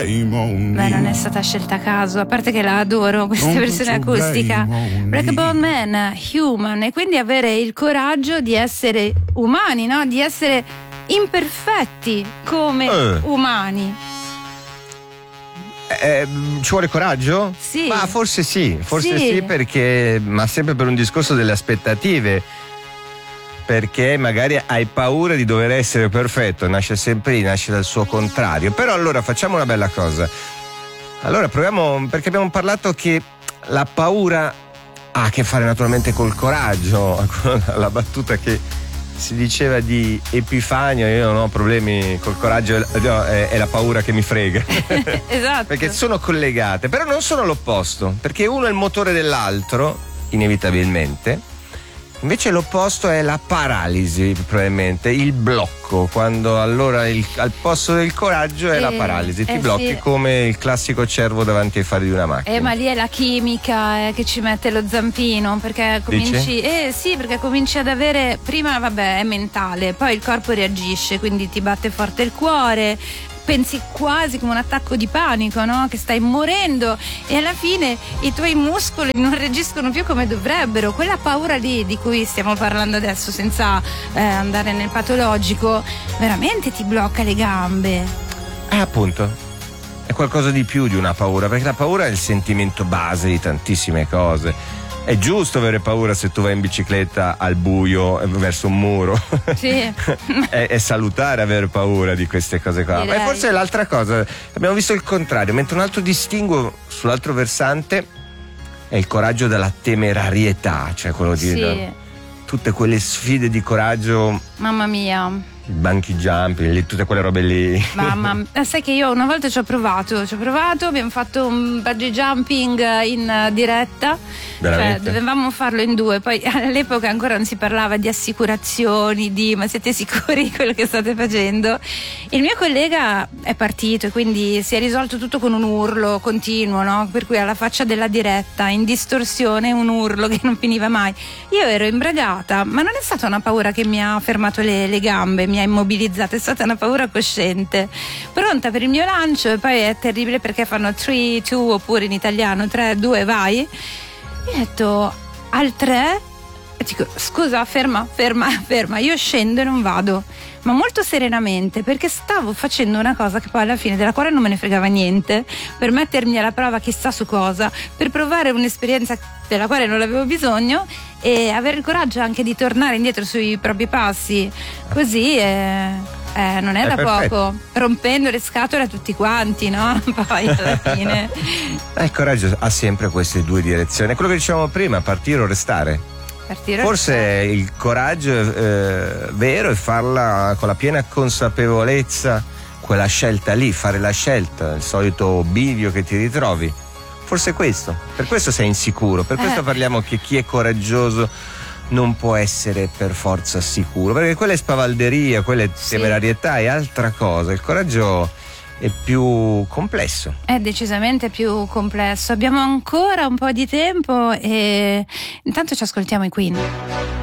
Beh, non è stata scelta a caso, a parte che la adoro questa versione acustica. Breakable Man, Human, e quindi avere il coraggio di essere umani, no? Di essere imperfetti come umani. Ci vuole coraggio? Sì. Ma forse sì, perché, ma sempre per un discorso delle aspettative, perché magari hai paura di dover essere perfetto, nasce dal suo contrario. Però allora facciamo una bella cosa, allora proviamo, perché abbiamo parlato che la paura ha a che fare naturalmente col coraggio, la battuta che si diceva di Epifanio, io non ho problemi col coraggio, è la paura che mi frega. Esatto. Perché sono collegate, però non sono l'opposto, perché uno è il motore dell'altro, inevitabilmente. Invece l'opposto è la paralisi, probabilmente, il blocco, quando allora al posto del coraggio è la paralisi, ti blocchi sì, come il classico cervo davanti ai fari di una macchina. Ma lì è la chimica che ci mette lo zampino, perché cominci, sì, perché cominci ad avere, prima vabbè è mentale, poi il corpo reagisce, quindi ti batte forte il cuore, pensi quasi come un attacco di panico, no? Che stai morendo e alla fine i tuoi muscoli non reagiscono più come dovrebbero. Quella paura lì di cui stiamo parlando adesso, senza andare nel patologico, veramente ti blocca le gambe. Appunto, è qualcosa di più di una paura, perché la paura è il sentimento base di tantissime cose. È giusto avere paura se tu vai in bicicletta al buio verso un muro. Sì. È salutare avere paura di queste cose qua. Direi. Ma forse è l'altra cosa, abbiamo visto il contrario, mentre un altro distinguo sull'altro versante è il coraggio dalla temerarietà, cioè quello di tutte quelle sfide di coraggio. Mamma mia. Il bungee jumping, tutte quelle robe lì. Mamma, sai che io una volta ci ho provato, abbiamo fatto un bungee jumping in diretta. Veramente? Cioè dovevamo farlo in due, poi all'epoca ancora non si parlava di assicurazioni, ma siete sicuri di quello che state facendo? Il mio collega è partito e quindi si è risolto tutto con un urlo continuo, no? Per cui alla faccia della diretta, in distorsione, un urlo che non finiva mai. Io ero imbragata, ma non è stata una paura che mi ha fermato le gambe, mi ha immobilizzata, è stata una paura cosciente, pronta per il mio lancio. E poi è terribile perché fanno 3, 2, oppure in italiano 3, 2, vai. Io ho detto al 3 e dico scusa, ferma, io scendo e non vado, ma molto serenamente, perché stavo facendo una cosa che poi alla fine della quale non me ne fregava niente, per mettermi alla prova chissà su cosa, per provare un'esperienza della quale non avevo bisogno e avere il coraggio anche di tornare indietro sui propri passi, così non è da perfetto. poco, rompendo le scatole a tutti quanti, no? Poi alla fine Il coraggio ha sempre queste due direzioni, è quello che dicevamo prima, partire o restare. Forse il coraggio vero è farla con la piena consapevolezza, quella scelta lì, fare la scelta, il solito bivio che ti ritrovi. Forse è questo, per questo sei insicuro, per questo parliamo che chi è coraggioso non può essere per forza sicuro, perché quella è spavalderia, quella è temerarietà, è altra cosa. Il coraggio è più complesso. È decisamente più complesso. Abbiamo ancora un po' di tempo e intanto ci ascoltiamo i Queen.